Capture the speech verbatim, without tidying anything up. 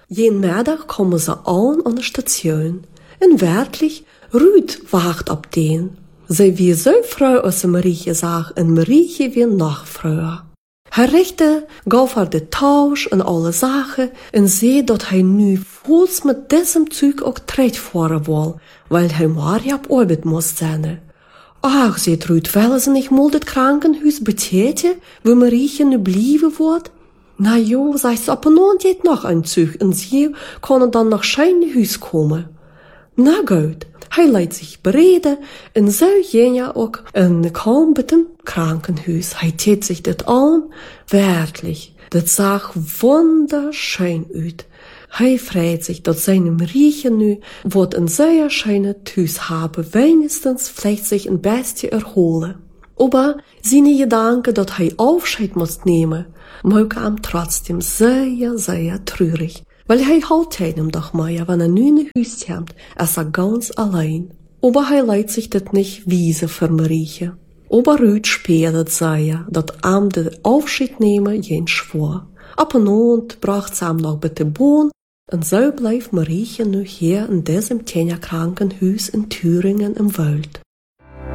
Jeden Middag komen ze aan aan de station. En werkelijk, Ruud wacht op den. Zij wie zo vroeg als ze Marietje zag en Marietje weer nog vroeger. Hij richtte gaf haar de tausch en alle zaken en zei dat hij nu vols met diesem Zeug ook treed voeren wil, weil hij morgen op arbeid moest zijn. Ach, zei Ruud, willen ze niet mal het krankenhuis betreden, wo Marietje nu blijven wordt? Na jo, zegt ze, op een aand heeft nog een Zeug en ze kunnen dan nog schijn huis komen. Na goed, hij liet zich bereden en zo ging hij ook en kwam bij het krankenhuis. Hij deed zich dit aan, werkelijk. Dat zag wunderschön uit. Hij vreet zich dat zijn Marietje nu wordt een zeer schöne thuis hebben, wenigstens vielleicht zich een beetje erholen. Aber seine Gedanken, dat hij afscheid moest nemen, maken hem trotzdem zeer, zeer treurig. Weil hij houdt hem doch mehr, wenn er nu in huis komt, ist er ganz allein. Aber hij leidt zich dit niet wiese für Marietje. Aber Ruud speelde sehr, dat am de Aufschied nemen geen schwor. Op een oond bracht ze hem nog bij de boon, en zo blijft Marietje nu hier in diesem kleinen Krankenhuis in Thüringen im Wald.